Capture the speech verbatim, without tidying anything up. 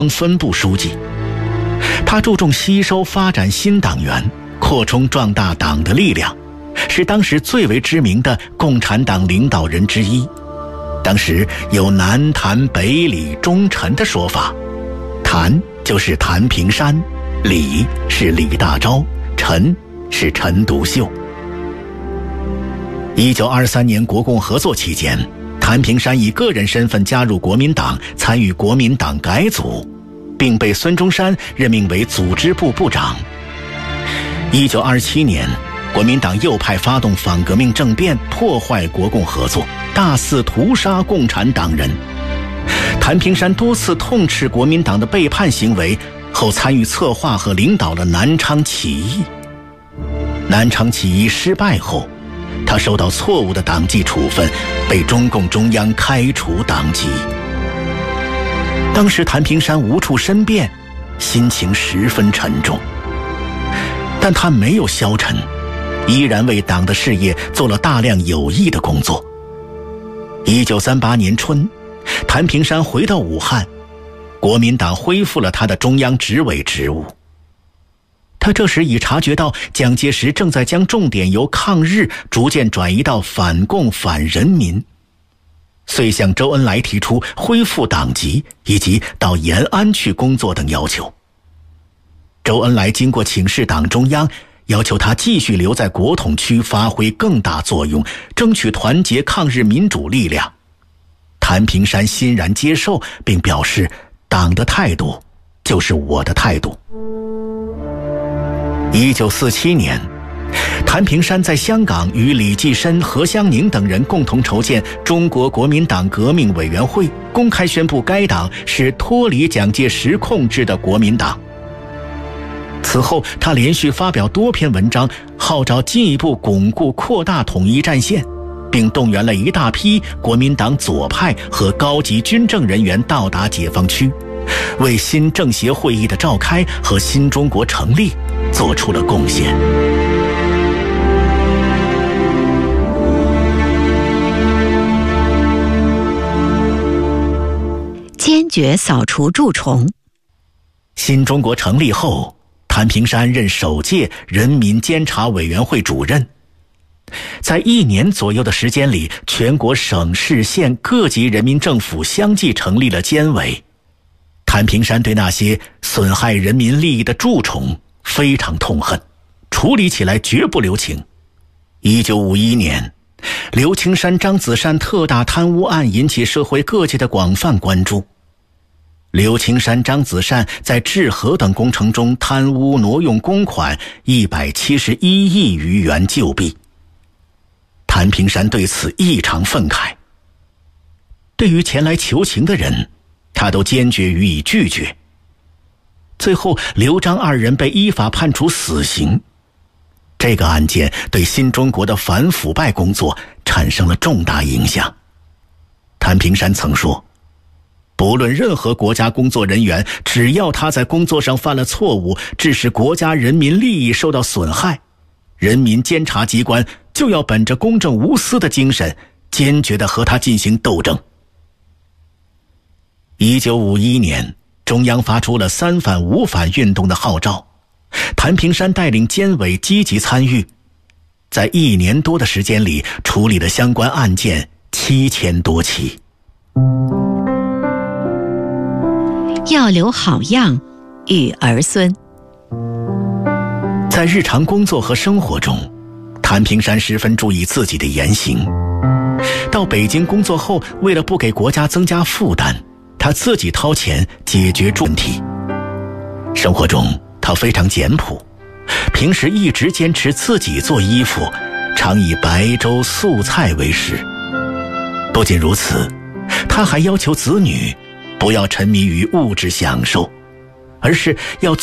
分部书记。他注重吸收发展新党员，扩充壮大党的力量，是当时最为知名的共产党领导人之一。当时有南谭北李中陈的说法，谭就是谭平山，李是李大钊，陈是陈独秀。一九二三年国共合作期间，谭平山以个人身份加入国民党，参与国民党改组，并被孙中山任命为组织部部长。一九二七年，国民党右派发动反革命政变，破坏国共合作，大肆屠杀共产党人。谭平山多次痛斥国民党的背叛行为，后参与策划和领导了南昌起义。南昌起义失败后，他受到错误的党纪处分，被中共中央开除党籍。当时谭平山无处申辩，心情十分沉重，但他没有消沉，依然为党的事业做了大量有益的工作。一九三八年春，谭平山回到武汉，国民党恢复了他的中央执委职务。他这时已察觉到蒋介石正在将重点由抗日逐渐转移到反共反人民，遂向周恩来提出恢复党籍以及到延安去工作等要求。周恩来经过请示党中央，要求他继续留在国统区发挥更大作用，争取团结抗日民主力量。谭平山欣然接受，并表示党的态度就是我的态度。一九四七年，谭平山在香港与李济深、何香凝等人共同筹建中国国民党革命委员会，公开宣布该党是脱离蒋介石控制的国民党。此后，他连续发表多篇文章，号召进一步巩固扩大统一战线，并动员了一大批国民党左派和高级军政人员到达解放区，为新政协会议的召开和新中国成立做出了贡献。 坚决扫除蛀虫。 新中国成立后，谭平山任首届人民监察委员会主任。在一年左右的时间里，全国省市县各级人民政府相继成立了监委。谭平山对那些损害人民利益的蛀虫非常痛恨，处理起来绝不留情。一九五一年，刘青山、张子善特大贪污案引起社会各界的广泛关注。刘青山、张子善在治河等工程中贪污挪用公款一百七十一亿余元旧币。谭平山对此异常愤慨。对于前来求情的人，他都坚决予以拒绝。最后，刘张二人被依法判处死刑。这个案件对新中国的反腐败工作产生了重大影响。谭平山曾说，不论任何国家工作人员，只要他在工作上犯了错误，致使国家人民利益受到损害，人民监察机关就要本着公正无私的精神，坚决地和他进行斗争。一九五一年，中央发出了三反五反运动的号召，谭平山带领监委积极参与，在一年多的时间里处理了相关案件七千多起。 要留好样育儿孙。 在日常工作和生活中，谭平山十分注意自己的言行。到北京工作后，为了不给国家增加负担，他自己掏钱解决问题。生活中他非常简朴，平时一直坚持自己做衣服，常以白粥素菜为食。不仅如此，他还要求子女不要沉迷于物质享受，而是要